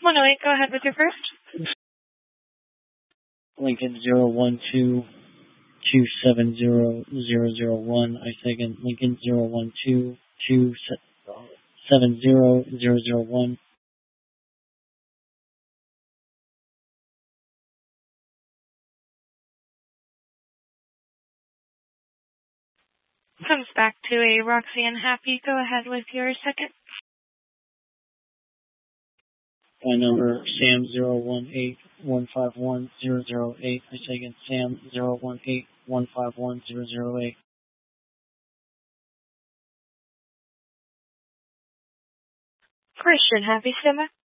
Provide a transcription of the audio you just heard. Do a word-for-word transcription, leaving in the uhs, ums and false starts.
one oh eight, go ahead with your first. Lincoln zero one two two seven zero zero zero one. I second Lincoln zero one two two seven zero zero zero one. Comes back to a Roxy and Happy. Go ahead with your second. My number Sam zero one eight one five one zero zero eight. I second Sam zero one eight one five one zero zero eight. Christian Happy, Simmer.